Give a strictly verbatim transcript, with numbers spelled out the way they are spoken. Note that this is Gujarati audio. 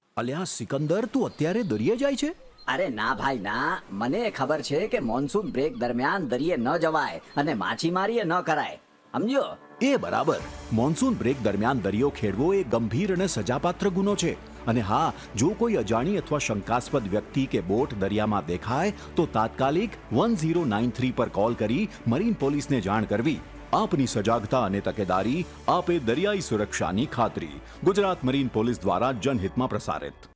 અલ્યા સિકંદર, તું અત્યારે દરિયે જાય છે? અરે ના ભાઈ ના, મને ખબર છે કે મોન્સૂન બ્રેક દરમિયાન દરિયે ન જવાય અને માછીમારી ન કરાય, સમજ્યો? એ બરાબર. મોન્સૂન બ્રેક દરમિયાન દરિયો ખેડવો એ ગંભીર અને સજાપાત્ર ગુનો છે. અને હા, જો કોઈ અજાણી અથવા શંકાસ્પદ વ્યક્તિ કે બોટ દરિયામાં દેખાય તો તાત્કાલિક વન ઝીરો નાઇન થ્રી પર કોલ કરી મરીન પોલીસને જાણ કરવી. આપની સજાગતા અને તકેદારી આપે દરિયાઈ સુરક્ષાની ખાતરી. ગુજરાત મરીન પોલીસ દ્વારા જનહિતમાં પ્રસારિત.